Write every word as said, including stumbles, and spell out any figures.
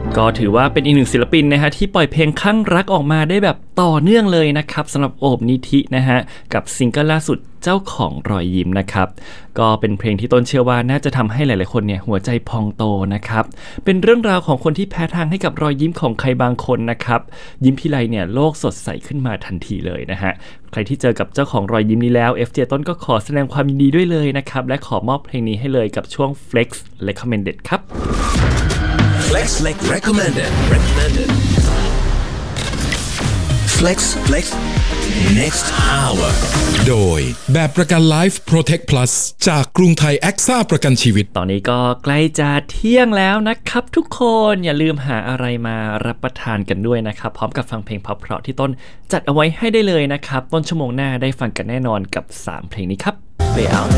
ก็ถือว่าเป็นอีกหนึ่งศิลปินนะฮะที่ปล่อยเพลงข้างรักออกมาได้แบบต่อเนื่องเลยนะครับสำหรับโอบนิธินะฮะกับซิงเกิลล่าสุดเจ้าของรอยยิ้มนะครับก็เป็นเพลงที่ต้นเชื่อว่าน่าจะทำให้หลายๆคนเนี่ยหัวใจพองโตนะครับเป็นเรื่องราวของคนที่แพ้ทางให้กับรอยยิ้มของใครบางคนนะครับยิ้มทีไรเนี่ยโลกสดใสขึ้นมาทันทีเลยนะฮะใครที่เจอกับเจ้าของรอยยิ้มนี้แล้ว เอฟ เจ ต้นก็ขอแสดงความยินดีด้วยเลยนะครับและขอมอบเพลงนี้ให้เลยกับช่วง Flex Recommended ครับ Flex Recommended Recommended Flex Flex Next Hour โดยแบบประกัน Life Protect Plus จากกรุงไทยแอ็กซ่าประกันชีวิตตอนนี้ก็ใกล้จะเที่ยงแล้วนะครับทุกคนอย่าลืมหาอะไรมารับประทานกันด้วยนะครับพร้อมกับฟังเพลงเพราะๆที่ต้นจัดเอาไว้ให้ได้เลยนะครับต้นชั่วโมงหน้าได้ฟังกันแน่นอนกับสามเพลงนี้ครับไปเอา